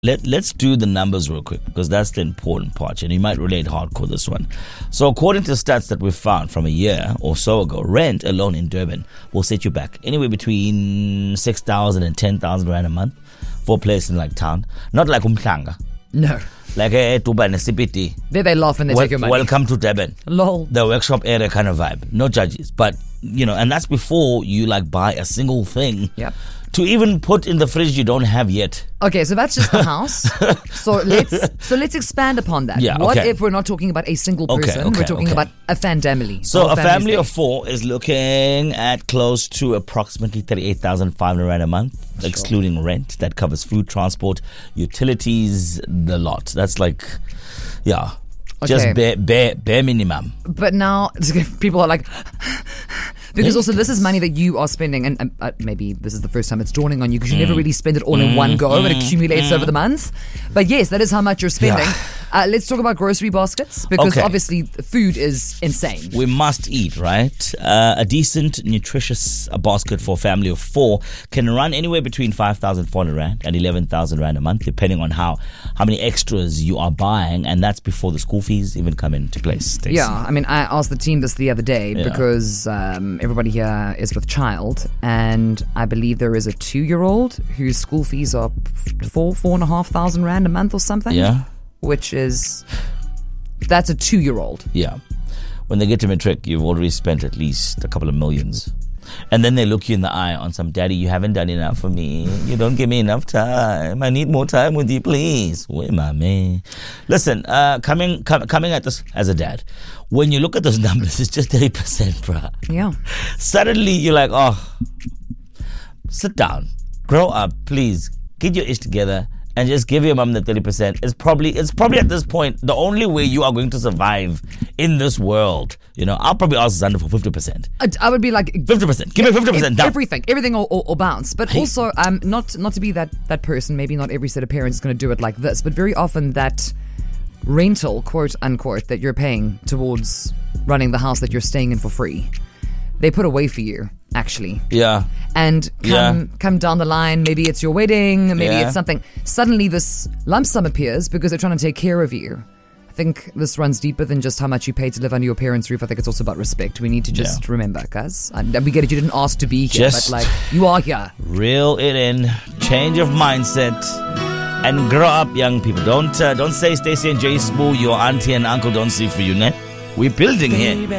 Let's do the numbers real quick because that's the important part, and you might relate hardcore this one. So according to stats that we've found from a year or so ago, rent alone in Durban will set you back anywhere between 6,000 and 10,000 rand a month for a place in like town. Not like Umhlanga. No. Like a Dubai CBD. There they laugh and they take your money. Welcome to Durban. Lol. The workshop area kind of vibe. No judges. But, and that's before you like buy a single thing. Yep. To even put in the fridge you don't have yet. Okay, so that's just the house. So let's expand upon that. Yeah, what okay. if we're not talking about a single person? We're talking about a family. So a family of 4 is looking at close to approximately 38,500 rand a month, excluding rent. That covers food, transport, utilities, the lot. That's like, yeah, just bare minimum. But now people are like. Because also this is money that you are spending, and maybe this is the first time it's dawning on you because you never really spend it all in one go. It accumulates over the month. But yes, that is how much you're spending. Yeah. Let's talk about grocery baskets because obviously food is insane. We must eat, right? A decent, nutritious basket for a family of 4 can run anywhere between 5,400 rand and 11,000 rand a month, depending on how many extras you are buying, and that's before the school fees even come into place. Stacey. Yeah, I mean, I asked the team this the other day because everybody here is with child, and I believe there is a 2-year-old whose school fees are 4,500 rand a month or something. Yeah. That's a 2-year-old. Yeah. When they get to matric, you've already spent at least a couple of millions. And then they look you in the eye on some, daddy, you haven't done enough for me. You don't give me enough time. I need more time with you, please. Where my man? Listen, coming at this as a dad, when you look at those numbers, it's just 30%, bruh. Yeah. Suddenly you're like, oh, sit down, grow up, please, get your ish together. And just give your mom the 30%. It's probably at this point the only way you are going to survive in this world. I'll probably ask Xander for 50%. I would be like 50%. Give me 50% down. Everything or bounce. But also, not to be that person. Maybe not every set of parents is going to do it like this. But very often that rental, quote unquote, that you're paying towards running the house that you're staying in for free, they put away for you. Actually. Yeah. And come down the line, maybe it's your wedding, maybe it's something. Suddenly this lump sum appears because they're trying to take care of you. I think this runs deeper than just how much you pay to live under your parents' roof. I think it's also about respect. We need to just remember, guys. We get it, you didn't ask to be here, but you are here. Reel it in. Change of mindset. And grow up, young people. Don't say Stacey and Jay Spoo, your auntie and uncle don't see for you, ne? We're building here.